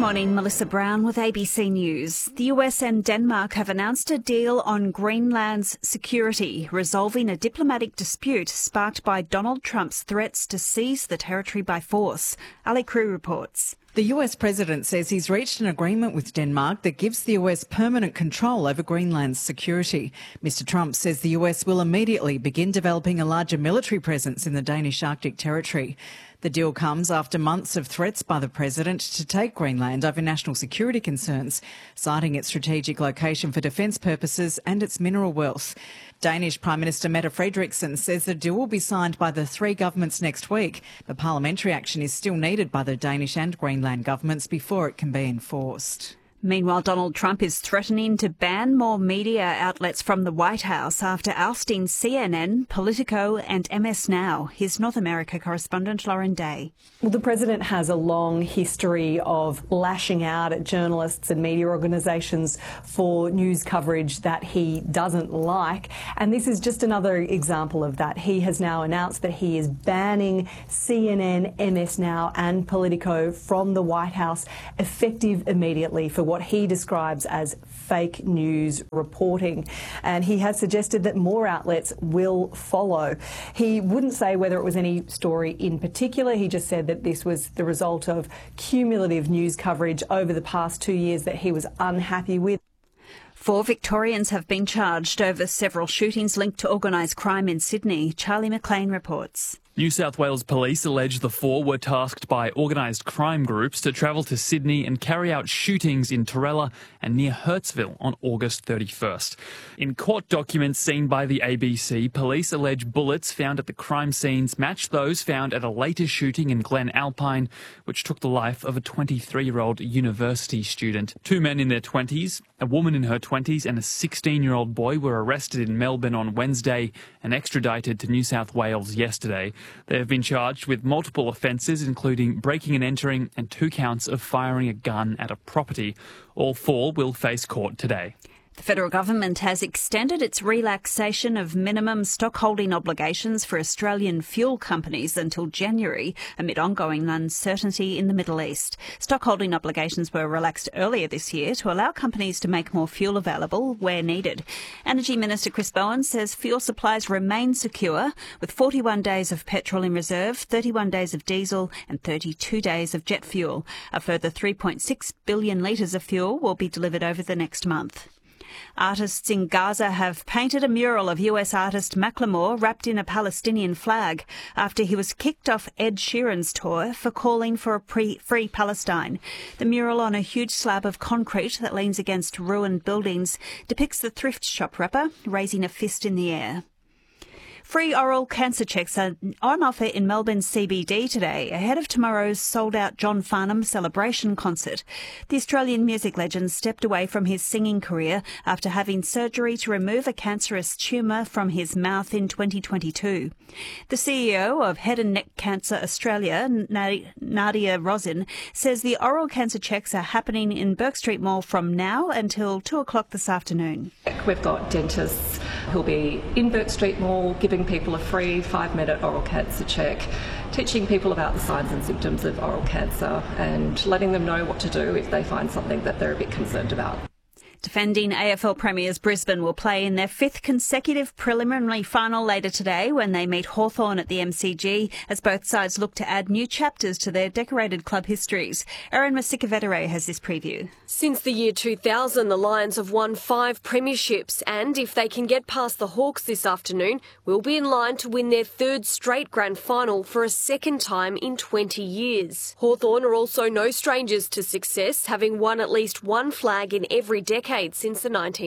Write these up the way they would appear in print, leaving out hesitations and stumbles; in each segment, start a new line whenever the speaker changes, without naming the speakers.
morning, Melissa Brown with ABC News. The US and Denmark have announced a deal on Greenland's security, resolving a diplomatic dispute sparked by Donald Trump's threats to seize the territory by force. Ali Crew reports.
The US president says he's reached an agreement with Denmark that gives the US permanent control over Greenland's security. Mr Trump says the US will immediately begin developing a larger military presence in the Danish Arctic territory. The deal comes after months of threats by the president to take Greenland over national security concerns, citing its strategic location for defence purposes and its mineral wealth. Danish Prime Minister Mette Frederiksen says the deal will be signed by the three governments next week, but parliamentary action is still needed by the Danish and Greenland governments before it can be enforced.
Meanwhile, Donald Trump is threatening to ban more media outlets from the White House after ousting CNN, Politico and MS Now. Here's North America correspondent Lauren Day.
Well, the president has a long history of lashing out at journalists and media organisations for news coverage that he doesn't like. And this is just another example of that. He has now announced that he is banning CNN, MS Now and Politico from the White House, effective immediately, for what he describes as fake news reporting. And he has suggested that more outlets will follow. He wouldn't say whether it was any story in particular. He just said that this was the result of cumulative news coverage over the past 2 years that he was unhappy with.
4 Victorians have been charged over several shootings linked to organised crime in Sydney. Charlie McLean reports.
New South Wales police allege the 4 were tasked by organised crime groups to travel to Sydney and carry out shootings in Torella and near Hurstville on August 31st. In court documents seen by the ABC, police allege bullets found at the crime scenes match those found at a later shooting in Glen Alpine, which took the life of a 23-year-old university student. 2 men in their 20s, a woman in her 20s and a 16-year-old boy were arrested in Melbourne on Wednesday and extradited to New South Wales yesterday. They have been charged with multiple offences, including breaking and entering and 2 counts of firing a gun at a property. All 4 will face court today.
The federal government has extended its relaxation of minimum stockholding obligations for Australian fuel companies until January amid ongoing uncertainty in the Middle East. Stockholding obligations were relaxed earlier this year to allow companies to make more fuel available where needed. Energy Minister Chris Bowen says fuel supplies remain secure with 41 days of petrol in reserve, 31 days of diesel and 32 days of jet fuel. A further 3.6 billion litres of fuel will be delivered over the next month. Artists in Gaza have painted a mural of US artist Macklemore wrapped in a Palestinian flag after he was kicked off Ed Sheeran's tour for calling for a free Palestine. The mural on a huge slab of concrete that leans against ruined buildings depicts the thrift shop rapper raising a fist in the air. Free oral cancer checks are on offer in Melbourne's CBD today, ahead of tomorrow's sold-out John Farnham celebration concert. The Australian music legend stepped away from his singing career after having surgery to remove a cancerous tumour from his mouth in 2022. The CEO of Head and Neck Cancer Australia, Nadia Rosin, says the oral cancer checks are happening in Bourke Street Mall from now until 2 o'clock this afternoon.
We've got dentists who'll be in Bourke Street Mall giving people a free 5-minute oral cancer check, teaching people about the signs and symptoms of oral cancer and letting them know what to do if they find something that they're a bit concerned about.
Defending AFL premiers Brisbane will play in their 5th consecutive preliminary final later today when they meet Hawthorn at the MCG as both sides look to add new chapters to their decorated club histories. Erin Masikavetere has this preview.
Since the year 2000, the Lions have won 5 premierships and if they can get past the Hawks this afternoon, will be in line to win their 3rd straight grand final for a 2nd time in 20 years. Hawthorn are also no strangers to success, having won at least 1 flag in every decade since the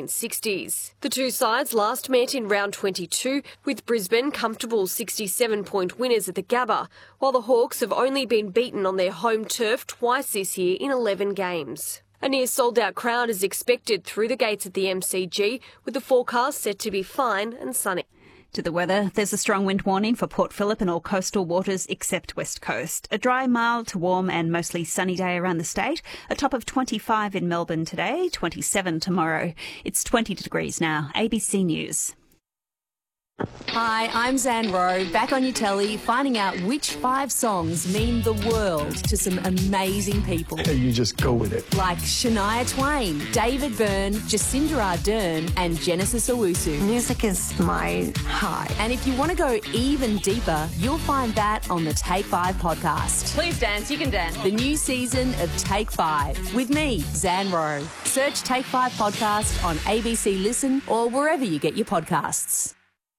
1960s. The 2 sides last met in round 22, with Brisbane comfortable 67-point winners at the Gabba, while the Hawks have only been beaten on their home turf twice this year in 11 games. A near sold-out crowd is expected through the gates at the MCG, with the forecast set to be fine and sunny.
To the weather, there's a strong wind warning for Port Phillip and all coastal waters except West Coast. A dry, mild to warm and mostly sunny day around the state. A top of 25 in Melbourne today, 27 tomorrow. It's 20 degrees now. ABC News.
Hi, I'm Zan Rowe, back on your telly, finding out which 5 songs mean the world to some amazing people.
You just go with it.
Like Shania Twain, David Byrne, Jacinda Ardern and Genesis Owusu.
Music is my high.
And if you want to go even deeper, you'll find that on the Take 5 podcast.
Please dance, you can dance.
The new season of Take 5 with me, Zan Rowe. Search Take 5 podcast on ABC Listen or wherever you get your podcasts.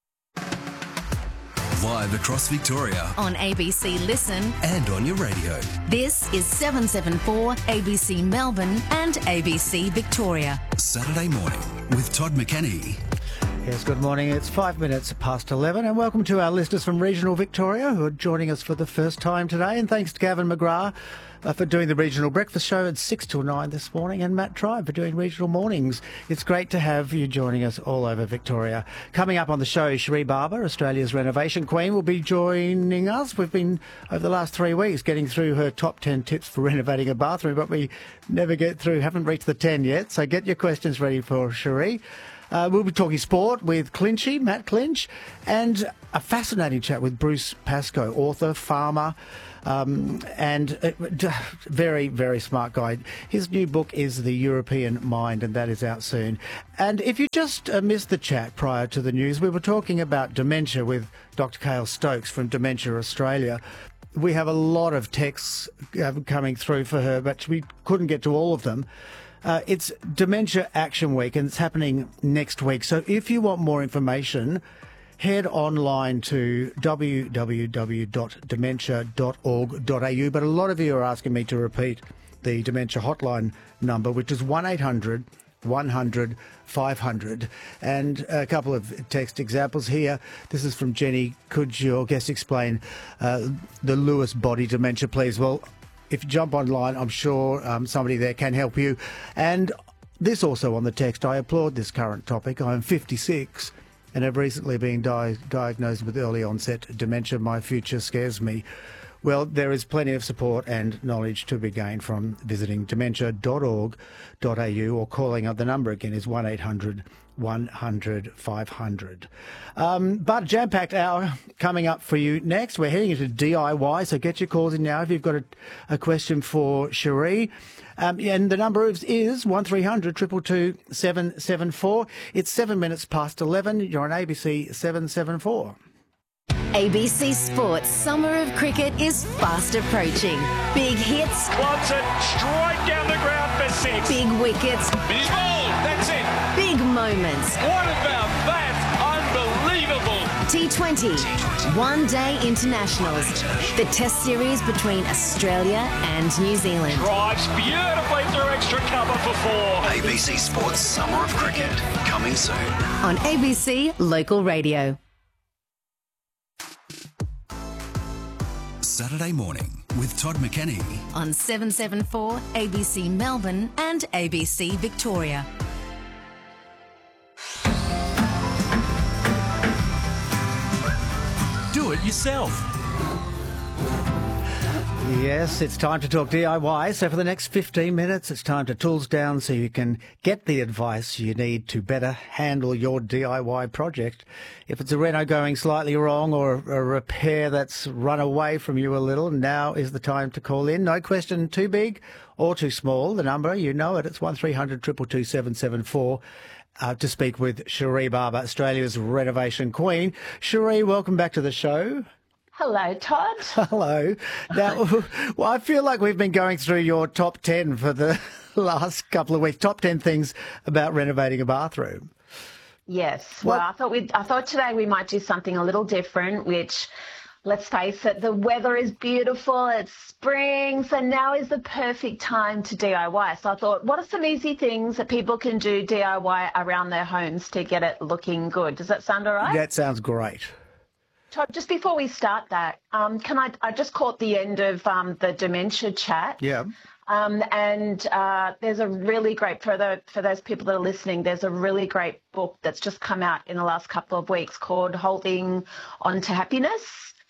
Live across Victoria.
On ABC Listen.
And on your radio.
This is 774 ABC Melbourne and ABC Victoria.
Saturday morning with Todd McKenney.
Yes, good morning. It's 5 minutes past 11 and welcome to our listeners from regional Victoria who are joining us for the first time today. And thanks to Gavin McGrath for doing the regional breakfast show at 6 till 9 this morning, and Matt Tribe for doing regional mornings. It's great to have you joining us all over Victoria. Coming up on the show, Cherie Barber, Australia's renovation queen, will be joining us. We've been, over the last 3 weeks, getting through her top 10 tips for renovating a bathroom, but we never get through, haven't reached the 10 yet. So get your questions ready for Cherie. We'll be talking sport with Clinchy, Matt Clinch, and a fascinating chat with Bruce Pascoe, author, farmer, and very, very smart guy. His new book is The European Mind, and that is out soon. And if you just missed the chat prior to the news, we were talking about dementia with Dr. Cale Stokes from Dementia Australia. We have a lot of texts coming through for her, but we couldn't get to all of them. It's Dementia Action Week, and it's happening next week. So if you want more information, head online to www.dementia.org.au. But a lot of you are asking me to repeat the dementia hotline number, which is 1800 100 500. And a couple of text examples here. This is from Jenny. Could your guest explain the Lewis body dementia, please? Well, if you jump online, I'm sure somebody there can help you. And this also on the text, I applaud this current topic. I'm 56 and have recently been diagnosed with early onset dementia. My future scares me. Well, there is plenty of support and knowledge to be gained from visiting dementia.org.au or calling up. The number again is 1800 100 500. But a jam-packed hour coming up for you next. We're heading into DIY, so get your calls in now if you've got a question for Cherie. And the number is 1300 222 774. It's 7 minutes past 11. You're on ABC 774.
ABC Sports Summer of Cricket is fast approaching. Big hits.
Wants it straight down the ground for 6.
Big wickets.
He's bowled. That's it.
Big moments.
What about that? Unbelievable.
T20. One-day internationals. The test series between Australia and New Zealand.
Drives beautifully through extra cover for 4.
ABC Sports Summer of Cricket. Coming soon.
On ABC Local Radio.
Saturday morning with Todd McKenney.
On 774 ABC Melbourne and ABC Victoria.
Do it yourself.
Yes, it's time to talk DIY. So for the next 15 minutes, it's time to tools down so you can get the advice you need to better handle your DIY project. If it's a reno going slightly wrong or a repair that's run away from you a little, now is the time to call in. No question too big or too small. The number, you know it, it's 1300 222 774. To speak with Cherie Barber, Australia's renovation queen. Cherie, welcome back to the show.
Hello, Todd.
Hello. Now, well, I feel like we've been going through your top 10 for the last couple of weeks. Top 10 things about renovating a bathroom.
Yes. Well, I thought today we might do something a little different, which, let's face it, the weather is beautiful. It's spring, so now is the perfect time to DIY. So I thought, what are some easy things that people can do DIY around their homes to get it looking good? Does that sound all right?
That sounds great.
Todd, just before we start that, I just caught the end of the dementia chat.
Yeah.
And there's a really great, for those people that are listening, there's a really great book that's just come out in the last couple of weeks called Holding On to Happiness.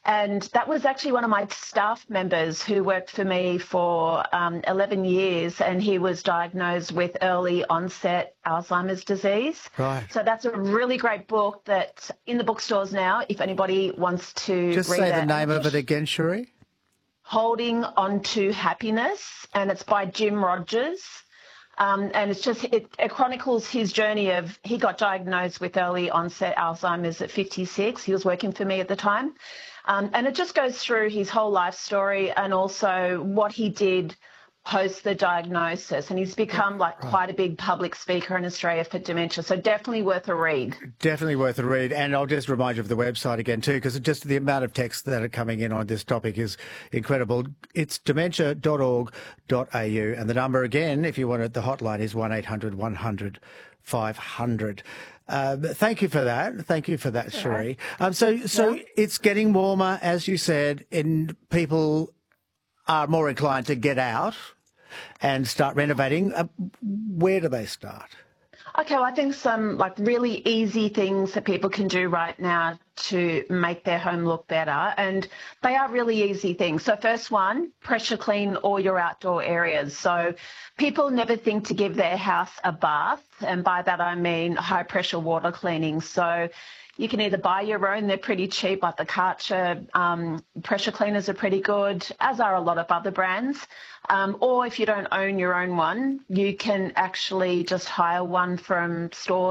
And that was actually one of my staff members who worked for me for 11 years, and he was diagnosed with early onset Alzheimer's disease.
Right.
So that's a really great book that's in the bookstores now, if anybody wants to
Just
read
say
it.
the name of it again, Cherie.
Holding Onto Happiness, and it's by Jim Rogers. And it chronicles his journey of, he got diagnosed with early onset Alzheimer's at 56. He was working for me at the time. And it just goes through his whole life story and also what he did post the diagnosis. And he's become quite a big public speaker in Australia for dementia. So definitely worth a read.
Definitely worth a read. And I'll just remind you of the website again too, because just the amount of texts that are coming in on this topic is incredible. It's dementia.org.au. And the number again, if you want it, the hotline is 1800 100 500. Thank you for that. Thank you for that, Cherie. So it's getting warmer, as you said, and people are more inclined to get out and start renovating. Where do they start?
Okay, well, I think some really easy things that people can do right now to make their home look better, and they are really easy things. So first one, pressure clean all your outdoor areas. So people never think to give their house a bath, and by that I mean high pressure water cleaning. So you can either buy your own, they're pretty cheap, like the Karcher pressure cleaners are pretty good, as are a lot of other brands. Or if you don't own your own one, you can actually just hire one from stores